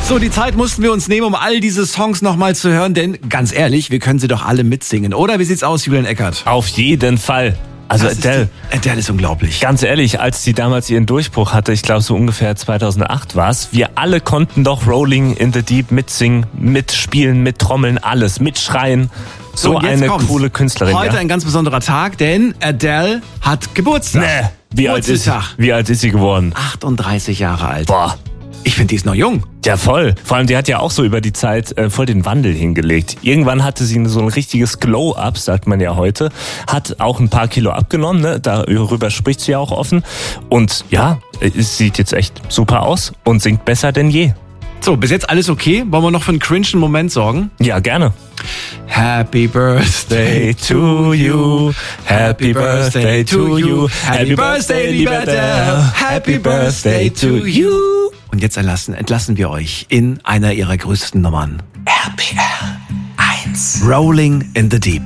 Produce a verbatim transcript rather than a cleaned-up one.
So, die Zeit mussten wir uns nehmen, um all diese Songs nochmal zu hören, denn ganz ehrlich, wir können sie doch alle mitsingen, oder? Wie sieht's aus, Julian Eckert? Auf jeden Fall. Also Das ist Adele, die, Adele ist unglaublich. ganz ehrlich, als sie damals ihren Durchbruch hatte, ich glaube so ungefähr zweitausendacht war es, wir alle konnten doch Rolling in the Deep mitsingen, mitspielen, mittrommeln, alles, mitschreien. So, und jetzt eine kommt's. coole Künstlerin. Heute ja. ein ganz besonderer Tag, denn Adele hat Geburtstag. Nee, wie alt, ist, Geburtstag. wie alt ist sie geworden? achtunddreißig Jahre alt. Boah. Ich finde, die ist noch jung. Ja, voll. Vor allem, die hat ja auch so über die Zeit äh, voll den Wandel hingelegt. Irgendwann hatte sie so ein richtiges Glow-Up, sagt man ja heute. Hat auch ein paar Kilo abgenommen, ne? Darüber spricht sie ja auch offen. Und ja, es sieht jetzt echt super aus und singt besser denn je. So, bis jetzt alles okay? Wollen wir noch für einen cringen Moment sorgen? Ja, gerne. Happy Birthday to you, Happy Birthday to you, Happy Birthday, liebe Adele, Happy Birthday to you. Und jetzt entlassen, entlassen wir euch in einer ihrer größten Nummern. R P R eins. Rolling in the Deep.